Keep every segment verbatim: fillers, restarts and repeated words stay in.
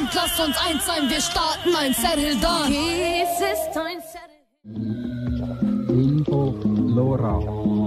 Land, lass uns eins sein, wir starten ein Serhil Dan. Dies ist ein Info Lora.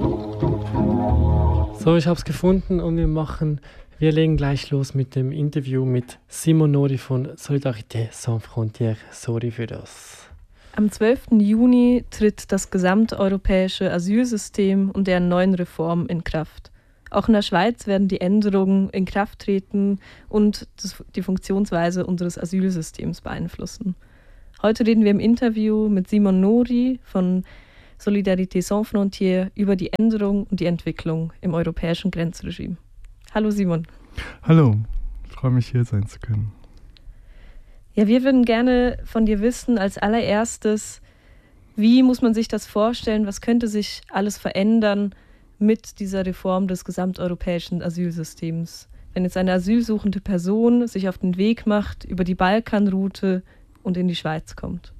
So, ich habe es gefunden und wir machen, wir legen gleich los mit dem Interview mit Simon Nori von Solidarité Sans Frontières. Sorry für das. Am zwölften Juni tritt das gesamteuropäische Asylsystem und deren neuen Reformen in Kraft. Auch in der Schweiz werden die Änderungen in Kraft treten und das, die Funktionsweise unseres Asylsystems beeinflussen. Heute reden wir im Interview mit Simon Nori von Solidarité Sans Frontières über die Änderung und die Entwicklung im europäischen Grenzregime. Hallo Simon. Hallo, ich freue mich hier sein zu können. Ja, wir würden gerne von dir wissen, als allererstes, wie muss man sich das vorstellen, was könnte sich alles verändern mit dieser Reform des gesamteuropäischen Asylsystems? Wenn jetzt eine asylsuchende Person sich auf den Weg macht über die Balkanroute und in die Schweiz kommt.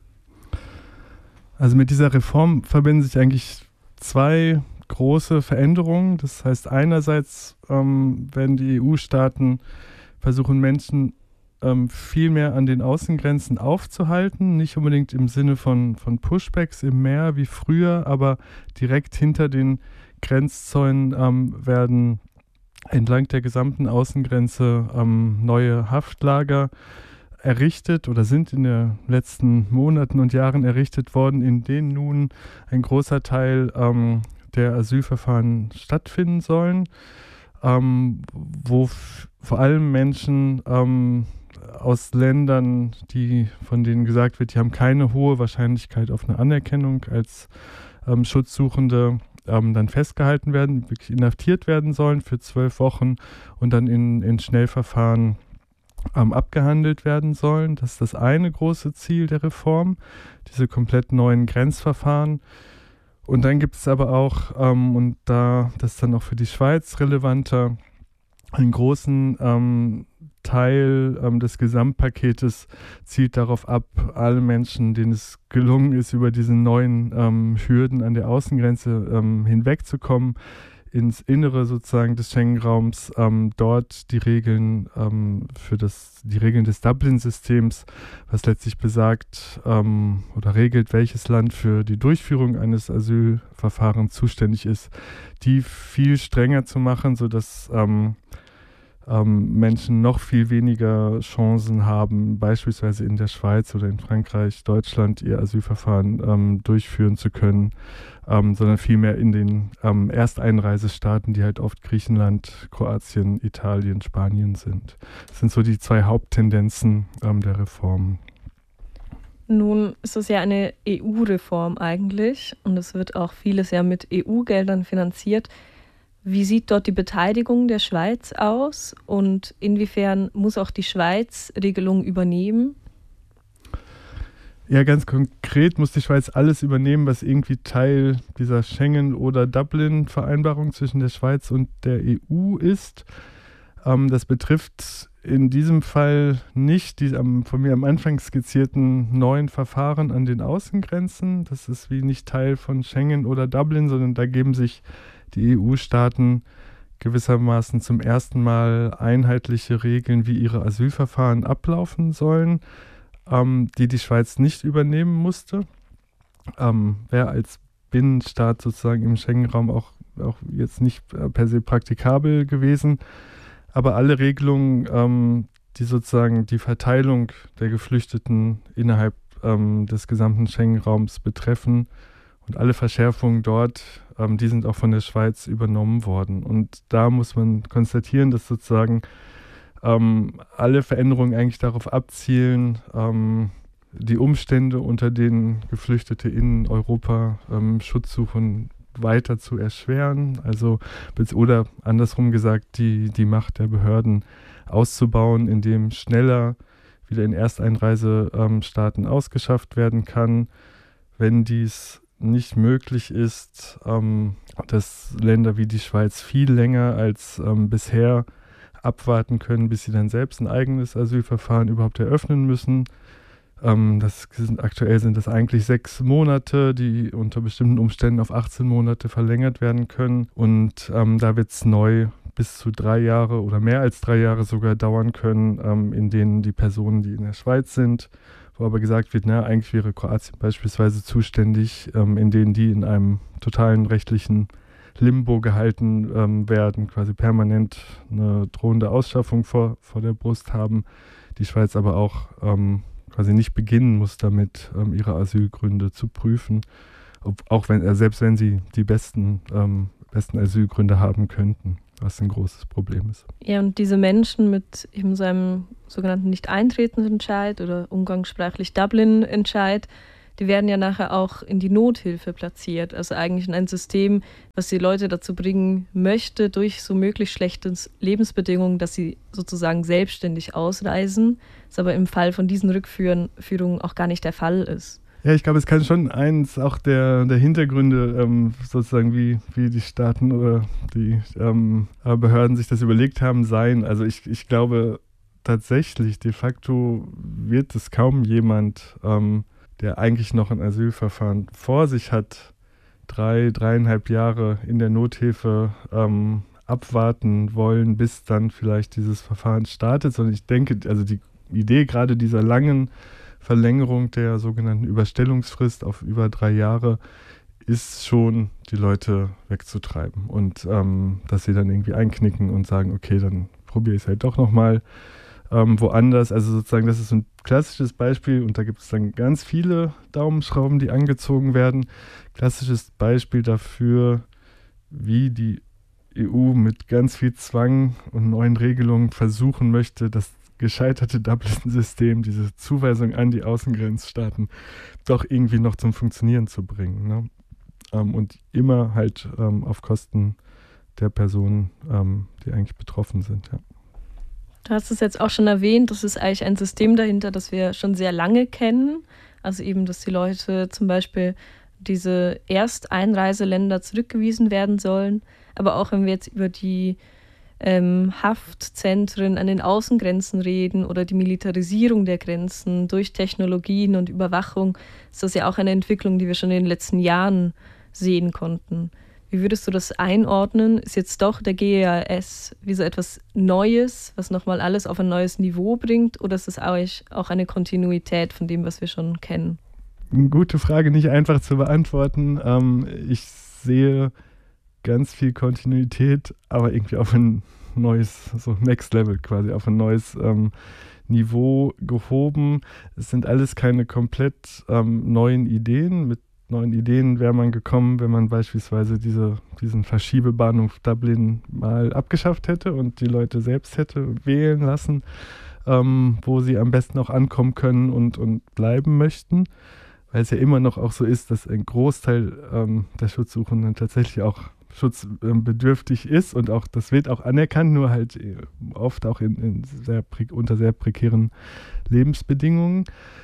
Also mit dieser Reform verbinden sich eigentlich zwei große Veränderungen. Das heißt, einerseits ähm, werden die E U-Staaten versuchen, Menschen ähm, viel mehr an den Außengrenzen aufzuhalten. Nicht unbedingt im Sinne von, von Pushbacks im Meer wie früher, aber direkt hinter den Grenzzäunen ähm, werden entlang der gesamten Außengrenze ähm, neue Haftlager errichtet oder sind in den letzten Monaten und Jahren errichtet worden, in denen nun ein großer Teil ähm, der Asylverfahren stattfinden sollen, ähm, wo f- vor allem Menschen ähm, aus Ländern, die, von denen gesagt wird, die haben keine hohe Wahrscheinlichkeit auf eine Anerkennung als ähm, Schutzsuchende, ähm, dann festgehalten werden, wirklich inhaftiert werden sollen für zwölf Wochen und dann in, in Schnellverfahren ähm, abgehandelt werden sollen. Das ist das eine große Ziel der Reform, diese komplett neuen Grenzverfahren. Und dann gibt es aber auch, ähm, und da das ist dann auch für die Schweiz relevanter, einen großen ähm, Teil ähm, des Gesamtpaketes zielt darauf ab, alle Menschen, denen es gelungen ist, über diese neuen ähm, Hürden an der Außengrenze ähm, hinwegzukommen, ins Innere sozusagen des Schengen-Raums, ähm, dort die Regeln ähm, für das, die Regeln des Dublin-Systems, was letztlich besagt ähm, oder regelt, welches Land für die Durchführung eines Asylverfahrens zuständig ist, die viel strenger zu machen, sodass ähm, ähm, Menschen noch viel weniger Chancen haben, beispielsweise in der Schweiz oder in Frankreich, Deutschland ihr Asylverfahren ähm, durchführen zu können, ähm, sondern vielmehr in den ähm, Ersteinreisestaaten, die halt oft Griechenland, Kroatien, Italien, Spanien sind. Das sind so die zwei Haupttendenzen ähm, der Reform. Nun ist es ja eine E U-Reform eigentlich und es wird auch vieles ja mit E U-Geldern finanziert. Wie sieht dort die Beteiligung der Schweiz aus und inwiefern muss auch die Schweiz Regelungen übernehmen? Ja, ganz konkret muss die Schweiz alles übernehmen, was irgendwie Teil dieser Schengen- oder Dublin-Vereinbarung zwischen der Schweiz und der E U ist. Ähm, das betrifft in diesem Fall nicht die am, von mir am Anfang skizzierten neuen Verfahren an den Außengrenzen. Das ist wie nicht Teil von Schengen oder Dublin, sondern da geben sich die E U-Staaten gewissermaßen zum ersten Mal einheitliche Regeln, wie ihre Asylverfahren ablaufen sollen, ähm, die die Schweiz nicht übernehmen musste. Ähm, wäre als Binnenstaat sozusagen im Schengen-Raum auch, auch jetzt nicht äh, per se praktikabel gewesen. Aber alle Regelungen, ähm, die sozusagen die Verteilung der Geflüchteten innerhalb ähm, des gesamten Schengen-Raums betreffen und alle Verschärfungen dort, ähm, die sind auch von der Schweiz übernommen worden. Und da muss man konstatieren, dass sozusagen ähm, alle Veränderungen eigentlich darauf abzielen, ähm, die Umstände, unter denen Geflüchtete in Europa ähm, Schutz suchen, weiter zu erschweren, also oder andersrum gesagt, die, die Macht der Behörden auszubauen, indem schneller wieder in Ersteinreisestaaten ähm, ausgeschafft werden kann. Wenn dies nicht möglich ist, ähm, dass Länder wie die Schweiz viel länger als ähm, bisher abwarten können, bis sie dann selbst ein eigenes Asylverfahren überhaupt eröffnen müssen. Ähm, das sind, aktuell sind das eigentlich sechs Monate, die unter bestimmten Umständen auf achtzehn Monate verlängert werden können. Und ähm, da wird es neu bis zu drei Jahre oder mehr als drei Jahre sogar dauern können, ähm, in denen die Personen, die in der Schweiz sind, wo aber gesagt wird, na, eigentlich wäre Kroatien beispielsweise zuständig, ähm, in denen die in einem totalen rechtlichen Limbo gehalten ähm, werden, quasi permanent eine drohende Ausschaffung vor, vor der Brust haben, die Schweiz aber auch ähm, quasi nicht beginnen muss damit, ähm, ihre Asylgründe zu prüfen, ob, auch wenn, äh, selbst wenn sie die besten, ähm, besten Asylgründe haben könnten, was ein großes Problem ist. Ja, und diese Menschen mit eben so einem sogenannten Nicht-Eintretensentscheid oder umgangssprachlich Dublin-Entscheid, die werden ja nachher auch in die Nothilfe platziert. Also eigentlich in ein System, was die Leute dazu bringen möchte, durch so möglichst schlechte Lebensbedingungen, dass sie sozusagen selbstständig ausreisen, was aber im Fall von diesen Rückführungen auch gar nicht der Fall ist. Ja, ich glaube, es kann schon eins auch der, der Hintergründe, ähm, sozusagen wie, wie die Staaten oder die ähm, Behörden sich das überlegt haben, sein. Also ich, ich glaube tatsächlich, de facto wird es kaum jemand, ähm, der eigentlich noch ein Asylverfahren vor sich hat, drei, dreieinhalb Jahre in der Nothilfe ähm, abwarten wollen, bis dann vielleicht dieses Verfahren startet. Sondern ich denke, also die Idee gerade dieser langen Verlängerung der sogenannten Überstellungsfrist auf über drei Jahre ist schon, die Leute wegzutreiben und ähm, dass sie dann irgendwie einknicken und sagen, okay, dann probiere ich es halt doch nochmal ähm, woanders. Also sozusagen, das ist ein klassisches Beispiel und da gibt es dann ganz viele Daumenschrauben, die angezogen werden. Klassisches Beispiel dafür, wie die E U mit ganz viel Zwang und neuen Regelungen versuchen möchte, das gescheiterte Dublin-System, diese Zuweisung an die Außengrenzstaaten, doch irgendwie noch zum Funktionieren zu bringen. Ne? Ähm, und immer halt ähm, auf Kosten der Personen, ähm, die eigentlich betroffen sind. Ja. Du hast es jetzt auch schon erwähnt, das ist eigentlich ein System dahinter, das wir schon sehr lange kennen. Also eben, dass die Leute zum Beispiel diese Ersteinreiseländer zurückgewiesen werden sollen. Aber auch wenn wir jetzt über die ähm, Haftzentren an den Außengrenzen reden oder die Militarisierung der Grenzen durch Technologien und Überwachung, ist das ja auch eine Entwicklung, die wir schon in den letzten Jahren sehen konnten. Wie würdest du das einordnen? Ist jetzt doch der G E A S wie so etwas Neues, was nochmal alles auf ein neues Niveau bringt, oder ist es auch eine Kontinuität von dem, was wir schon kennen? Eine gute Frage, nicht einfach zu beantworten. Ähm, ich sehe ganz viel Kontinuität, aber irgendwie auf ein neues, so Next Level quasi, auf ein neues ähm, Niveau gehoben. Es sind alles keine komplett ähm, neuen Ideen. Mit neuen Ideen wäre man gekommen, wenn man beispielsweise diese, diesen Verschiebebahnhof Dublin mal abgeschafft hätte und die Leute selbst hätte wählen lassen, ähm, wo sie am besten auch ankommen können und, und bleiben möchten. Weil es ja immer noch auch so ist, dass ein Großteil ähm, der Schutzsuchenden tatsächlich auch schutzbedürftig ist und auch das wird auch anerkannt, nur halt oft auch in, in sehr, unter sehr prekären Lebensbedingungen.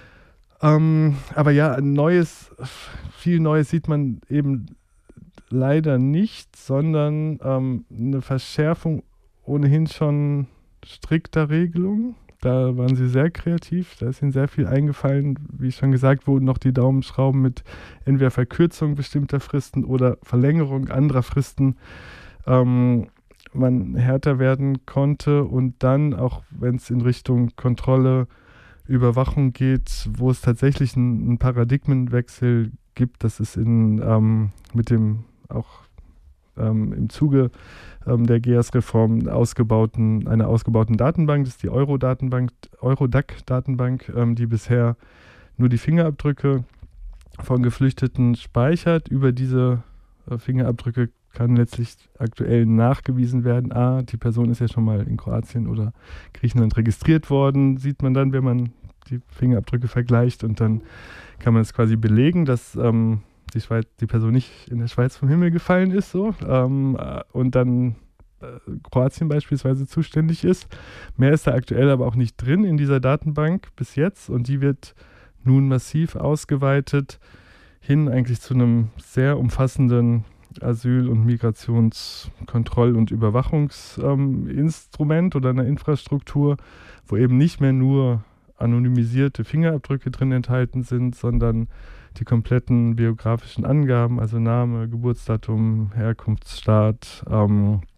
Ähm, aber ja, Neues, viel Neues sieht man eben leider nicht, sondern ähm, eine Verschärfung ohnehin schon strikter Regelungen. Da waren sie sehr kreativ, da ist ihnen sehr viel eingefallen. Wie schon gesagt, wurden noch die Daumenschrauben mit entweder Verkürzung bestimmter Fristen oder Verlängerung anderer Fristen ähm, man härter werden konnte. Und dann, auch wenn es in Richtung Kontrolle, Überwachung geht, wo es tatsächlich einen, einen Paradigmenwechsel gibt, das ist in, ähm, mit dem auch ähm, im Zuge ähm, der G E A S-Reform ausgebauten, einer ausgebauten Datenbank, das ist die Euro-Datenbank, Eurodac-Datenbank, ähm, die bisher nur die Fingerabdrücke von Geflüchteten speichert. Über diese äh, Fingerabdrücke kann letztlich aktuell nachgewiesen werden, ah, die Person ist ja schon mal in Kroatien oder Griechenland registriert worden, sieht man dann, wenn man die Fingerabdrücke vergleicht und dann kann man es quasi belegen, dass ähm, die, Schweiz, die Person nicht in der Schweiz vom Himmel gefallen ist, so, ähm, und dann äh, Kroatien beispielsweise zuständig ist. Mehr ist da aktuell aber auch nicht drin in dieser Datenbank bis jetzt und die wird nun massiv ausgeweitet hin eigentlich zu einem sehr umfassenden Asyl- und Migrationskontroll- und Überwachungsinstrument ähm, oder einer Infrastruktur, wo eben nicht mehr nur anonymisierte Fingerabdrücke drin enthalten sind, sondern die kompletten biografischen Angaben, also Name, Geburtsdatum, Herkunftsstaat, ähm,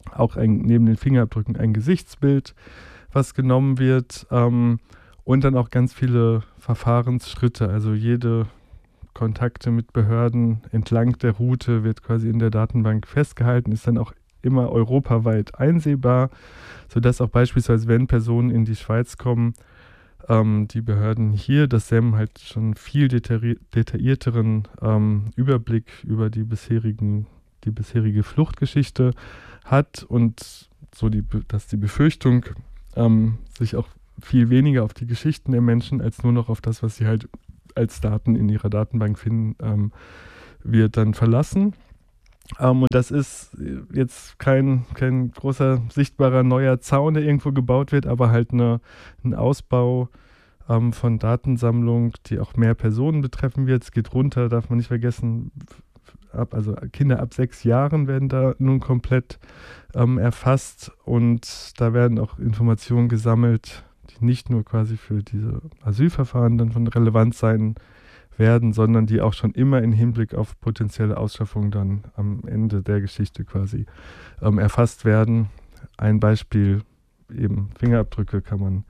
auch ein, neben den Fingerabdrücken ein Gesichtsbild, was genommen wird, ähm, und dann auch ganz viele Verfahrensschritte, also jede Kontakte mit Behörden entlang der Route wird quasi in der Datenbank festgehalten, ist dann auch immer europaweit einsehbar, sodass auch beispielsweise, wenn Personen in die Schweiz kommen, ähm, die Behörden hier, das S E M halt schon viel detailli- detaillierteren ähm, Überblick über die bisherigen, die bisherige Fluchtgeschichte hat und so die, dass die Befürchtung ähm, sich auch viel weniger auf die Geschichten der Menschen als nur noch auf das, was sie halt als Daten in ihrer Datenbank finden, ähm, wird dann verlassen. Ähm, und das ist jetzt kein, kein großer, sichtbarer neuer Zaun, der irgendwo gebaut wird, aber halt eine, ein Ausbau ähm, von Datensammlung, die auch mehr Personen betreffen wird. Es geht runter, darf man nicht vergessen, ab, also Kinder ab sechs Jahren werden da nun komplett ähm, erfasst und da werden auch Informationen gesammelt, die nicht nur quasi für diese Asylverfahren dann von Relevanz sein werden, sondern die auch schon immer im Hinblick auf potenzielle Ausschaffung dann am Ende der Geschichte quasi ähm, erfasst werden. Ein Beispiel, eben Fingerabdrücke kann man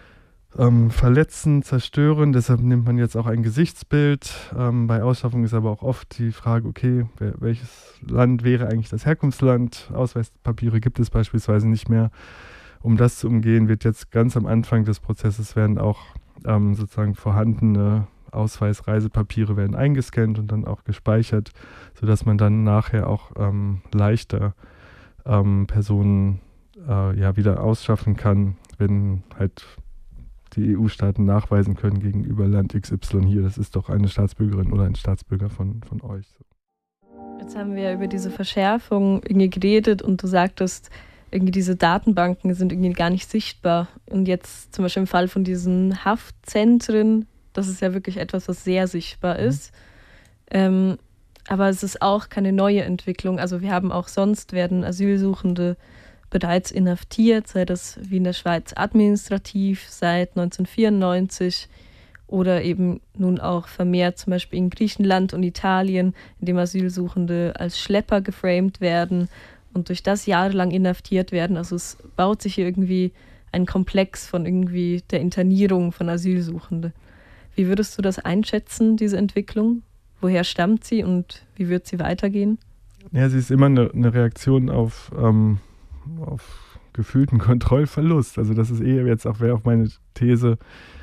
ähm, verletzen, zerstören, deshalb nimmt man jetzt auch ein Gesichtsbild. Ähm, bei Ausschaffung ist aber auch oft die Frage, okay, wer, welches Land wäre eigentlich das Herkunftsland? Ausweispapiere gibt es beispielsweise nicht mehr. Um das zu umgehen, wird jetzt ganz am Anfang des Prozesses werden auch ähm, sozusagen vorhandene Ausweisreisepapiere werden eingescannt und dann auch gespeichert, sodass man dann nachher auch ähm, leichter ähm, Personen äh, ja, wieder ausschaffen kann, wenn halt die E U-Staaten nachweisen können gegenüber Land X Y hier, das ist doch eine Staatsbürgerin oder ein Staatsbürger von, von euch. Jetzt haben wir ja über diese Verschärfung irgendwie geredet und du sagtest, irgendwie diese Datenbanken sind irgendwie gar nicht sichtbar. Und jetzt zum Beispiel im Fall von diesen Haftzentren, das ist ja wirklich etwas, was sehr sichtbar ist. Mhm. Ähm, aber es ist auch keine neue Entwicklung. Also wir haben auch sonst, werden Asylsuchende bereits inhaftiert, sei das wie in der Schweiz administrativ seit neunzehnhundertvierundneunzig oder eben nun auch vermehrt zum Beispiel in Griechenland und Italien, in dem Asylsuchende als Schlepper geframed werden und durch das jahrelang inhaftiert werden. Also es baut sich hier irgendwie ein Komplex von irgendwie der Internierung von Asylsuchenden. Wie würdest du das einschätzen, diese Entwicklung? Woher stammt sie und wie wird sie weitergehen? Ja, sie ist immer eine, eine Reaktion auf, ähm, auf gefühlten Kontrollverlust. Also das ist eher jetzt auch, wäre auch meine These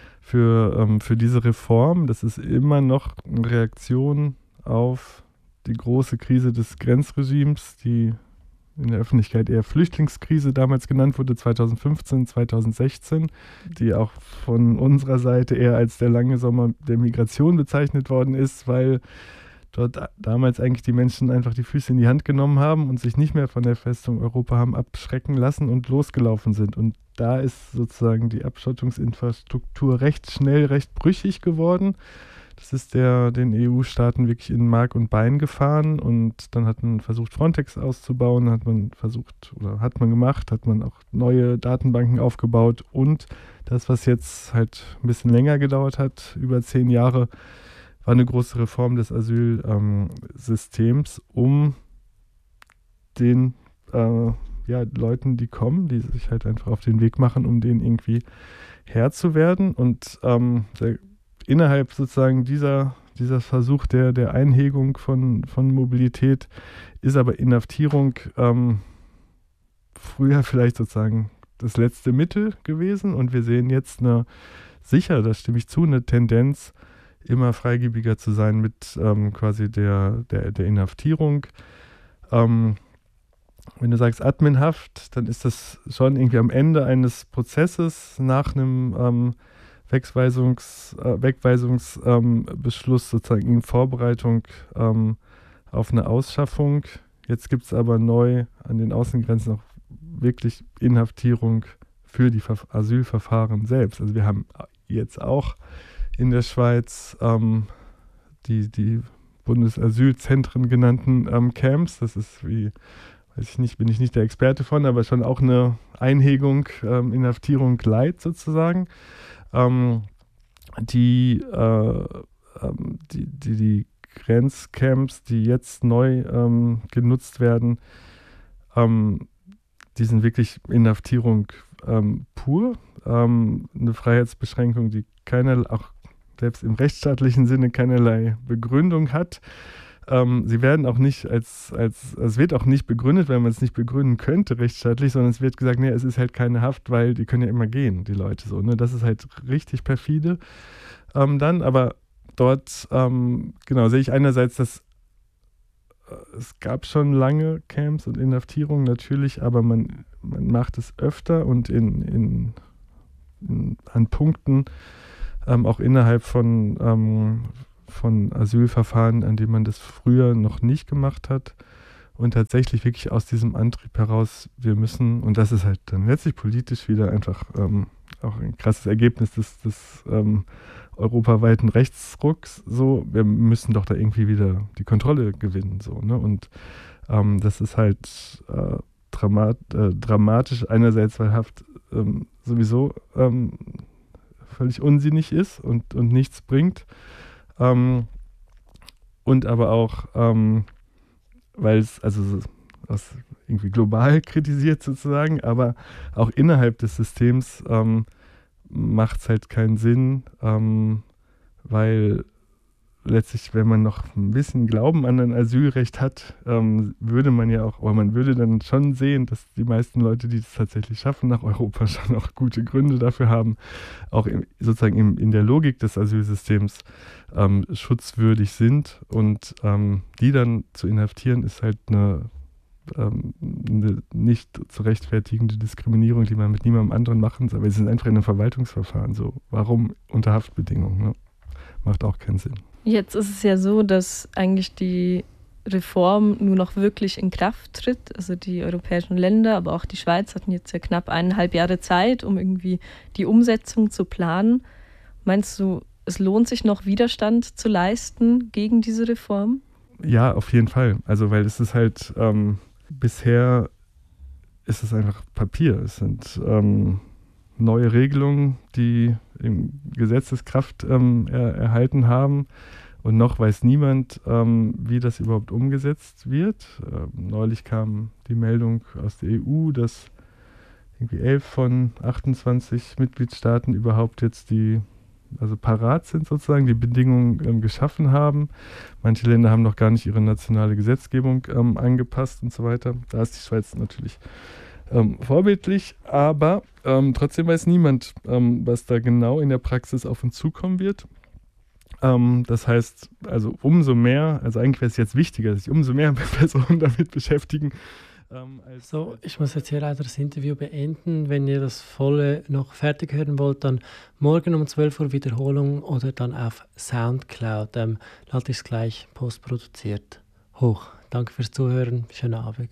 für, ähm, für diese Reform. Das ist immer noch eine Reaktion auf die große Krise des Grenzregimes, die in der Öffentlichkeit eher Flüchtlingskrise damals genannt wurde, zweitausendfünfzehn, zweitausendsechzehn, die auch von unserer Seite eher als der lange Sommer der Migration bezeichnet worden ist, weil dort damals eigentlich die Menschen einfach die Füße in die Hand genommen haben und sich nicht mehr von der Festung Europa haben abschrecken lassen und losgelaufen sind. Und da ist sozusagen die Abschottungsinfrastruktur recht schnell, recht brüchig geworden. Das ist der, den E U-Staaten wirklich in Mark und Bein gefahren und dann hat man versucht, Frontex auszubauen, hat man versucht oder hat man gemacht, hat man auch neue Datenbanken aufgebaut und das, was jetzt halt ein bisschen länger gedauert hat, über zehn Jahre, war eine große Reform des Asylsystems, ähm, um den äh, ja, Leuten, die kommen, die sich halt einfach auf den Weg machen, um denen irgendwie Herr zu werden und ähm, der innerhalb sozusagen dieser, dieser Versuch der, der Einhegung von, von Mobilität ist aber Inhaftierung ähm, früher vielleicht sozusagen das letzte Mittel gewesen und wir sehen jetzt eine, sicher, da stimme ich zu, eine Tendenz, immer freigebiger zu sein mit ähm, quasi der, der, der Inhaftierung. Ähm, wenn du sagst Adminhaft, dann ist das schon irgendwie am Ende eines Prozesses nach einem ähm, Wegweisungs, äh, Wegweisungsbeschluss ähm, sozusagen in Vorbereitung ähm, auf eine Ausschaffung. Jetzt gibt es aber neu an den Außengrenzen auch wirklich Inhaftierung für die Ver- Asylverfahren selbst. Also wir haben jetzt auch in der Schweiz ähm, die, die Bundesasylzentren genannten ähm, Camps. Das ist wie, weiß ich nicht, bin ich nicht der Experte von, aber schon auch eine Einhegung, ähm, Inhaftierung light sozusagen. Ähm, die, äh, ähm, die, die, die Grenzcamps, die jetzt neu ähm, genutzt werden, ähm, die sind wirklich Inhaftierung ähm, pur. Ähm, eine Freiheitsbeschränkung, die keinerlei, auch selbst im rechtsstaatlichen Sinne keinerlei Begründung hat. Ähm, sie werden auch nicht als, als, es wird auch nicht begründet, weil man es nicht begründen könnte rechtsstaatlich, sondern es wird gesagt, nee, es ist halt keine Haft, weil die können ja immer gehen, die Leute so. Ne? Das ist halt richtig perfide. Ähm, dann, aber dort, ähm, genau, sehe ich einerseits, dass äh, es gab schon lange Camps und Inhaftierungen natürlich, aber man, man macht es öfter und in, in, in an Punkten, ähm, auch innerhalb von ähm, von Asylverfahren, an denen man das früher noch nicht gemacht hat und tatsächlich wirklich aus diesem Antrieb heraus, wir müssen, und das ist halt dann letztlich politisch wieder einfach ähm, auch ein krasses Ergebnis des, des ähm, europaweiten Rechtsrucks, so, wir müssen doch da irgendwie wieder die Kontrolle gewinnen, so, ne, und ähm, das ist halt äh, dramat, äh, dramatisch, einerseits, weil Haft ähm, sowieso ähm, völlig unsinnig ist und, und nichts bringt, Ähm, und aber auch, ähm, weil es, also aus irgendwie global kritisiert sozusagen, aber auch innerhalb des Systems ähm, macht es halt keinen Sinn, ähm, weil letztlich, wenn man noch ein bisschen Glauben an ein Asylrecht hat, ähm, würde man ja auch, oder man würde dann schon sehen, dass die meisten Leute, die es tatsächlich schaffen nach Europa, schon auch gute Gründe dafür haben, auch im, sozusagen im, in der Logik des Asylsystems ähm, schutzwürdig sind, und ähm, die dann zu inhaftieren, ist halt eine, ähm, eine nicht zu rechtfertigende Diskriminierung, die man mit niemandem anderen machen soll, aber es ist einfach in einem Verwaltungsverfahren so. Warum unter Haftbedingungen? Ne? Macht auch keinen Sinn. Jetzt ist es ja so, dass eigentlich die Reform nur noch wirklich in Kraft tritt. Also die europäischen Länder, aber auch die Schweiz hatten jetzt ja knapp eineinhalb Jahre Zeit, um irgendwie die Umsetzung zu planen. Meinst du, es lohnt sich noch, Widerstand zu leisten gegen diese Reform? Ja, auf jeden Fall. Also weil es ist halt, ähm, bisher ist es einfach Papier. Es sind ähm, neue Regelungen, die im Gesetzeskraft ähm, er, erhalten haben. Und noch weiß niemand, ähm, wie das überhaupt umgesetzt wird. Ähm, neulich kam die Meldung aus der E U, dass irgendwie elf von achtundzwanzig Mitgliedstaaten überhaupt jetzt die, also parat sind sozusagen, die Bedingungen ähm, geschaffen haben. Manche Länder haben noch gar nicht ihre nationale Gesetzgebung ähm, angepasst und so weiter. Da ist die Schweiz natürlich ähm, vorbildlich, aber ähm, trotzdem weiß niemand, ähm, was da genau in der Praxis auf uns zukommen wird. Ähm, das heißt, also umso mehr, also eigentlich wäre es jetzt wichtiger, dass sich umso mehr Personen damit beschäftigen. Ähm, als so, ich muss jetzt hier leider das Interview beenden. Wenn ihr das volle noch fertig hören wollt, dann morgen um zwölf Uhr Wiederholung oder dann auf Soundcloud. Ähm, lade ich es gleich postproduziert hoch. Danke fürs Zuhören. Schönen Abend.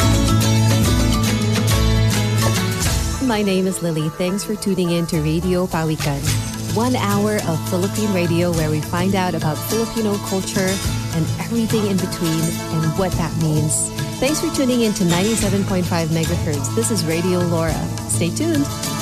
My name is Lily. Thanks for tuning in to Radio Pawikan. One hour of Philippine radio where we find out about Filipino culture and everything in between and what that means. Thanks for tuning in to ninety-seven point five megahertz. This is Radio Laura. Stay tuned.